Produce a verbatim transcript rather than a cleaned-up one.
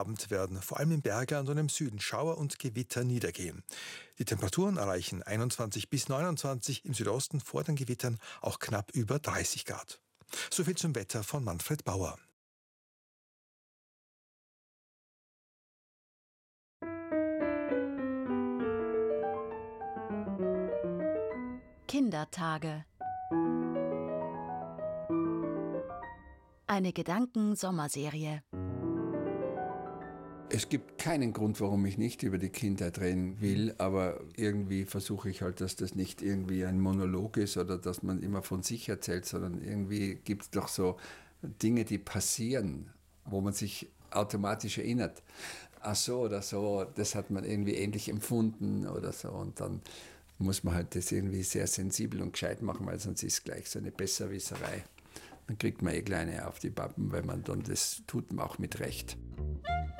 Abend werden vor allem im Bergland und im Süden Schauer und Gewitter niedergehen. Die Temperaturen erreichen einundzwanzig bis neunundzwanzig, im Südosten vor den Gewittern auch knapp über dreißig Grad. Soviel zum Wetter von Manfred Bauer. Kindertage. Eine Gedanken-Sommerserie. Es gibt keinen Grund, warum ich nicht über die Kindheit reden will, aber irgendwie versuche ich halt, dass das nicht irgendwie ein Monolog ist oder dass man immer von sich erzählt, sondern irgendwie gibt es doch so Dinge, die passieren, wo man sich automatisch erinnert. Ach so oder so, das hat man irgendwie ähnlich empfunden oder so, und dann muss man halt das irgendwie sehr sensibel und gescheit machen, weil sonst ist es gleich so eine Besserwisserei. Dann kriegt man eh kleine auf die Pappen, weil man dann das tut man auch mit Recht.